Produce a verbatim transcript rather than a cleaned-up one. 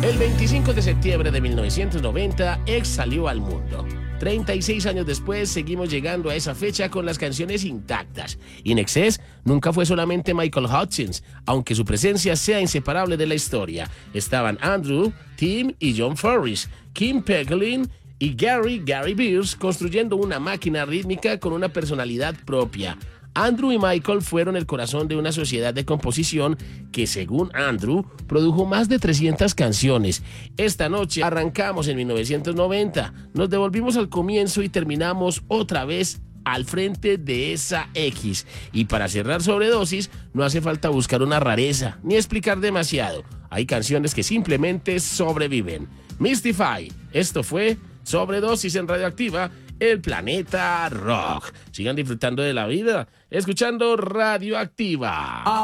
El veinticinco de septiembre de mil novecientos noventa, X salió al mundo. treinta y seis años después, seguimos llegando a esa fecha con las canciones intactas. In Excess nunca fue solamente Michael Hutchence, aunque su presencia sea inseparable de la historia. Estaban Andrew, Tim y John Farris, Kim Pekelin y Gary Gary Beers construyendo una máquina rítmica con una personalidad propia. Andrew y Michael fueron el corazón de una sociedad de composición que, según Andrew, produjo más de trescientas canciones. Esta noche arrancamos en mil novecientos noventa, nos devolvimos al comienzo y terminamos otra vez al frente de esa X. Y para cerrar Sobredosis, no hace falta buscar una rareza ni explicar demasiado. Hay canciones que simplemente sobreviven. Mystify, esto fue Sobredosis en Radioactiva, el planeta rock. Sigan disfrutando de la vida, escuchando Radioactiva.